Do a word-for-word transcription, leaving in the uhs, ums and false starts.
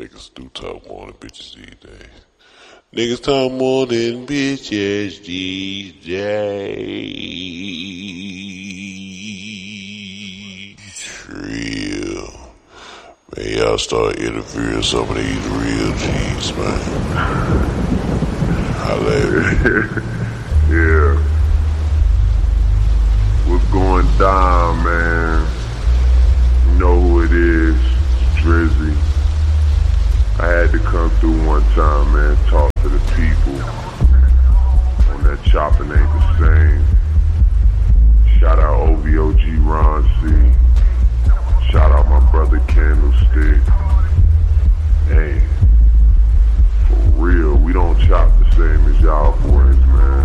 niggas do talk more than bitches these days. Niggas talk more than bitches these days. Real. Man, y'all start interviewing some of these real G's, man. Holla at me. Yeah. What's going down, man? You know who it is. It's Drizzy. I had to come through one time, man, talk to the people on that chopping ain't the same. Shout out O V O G Ron C. Shout out my brother Candlestick. Hey, for real, we don't chop the same as y'all boys, man.